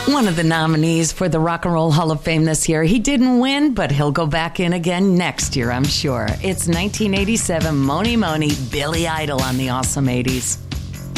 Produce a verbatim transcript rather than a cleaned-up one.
One of the nominees for the Rock and Roll Hall of Fame this year. He didn't win, but he'll go back in again next year, I'm sure. It's nineteen eighty-seven, Mony Mony, Billy Idol on the Awesome eighties.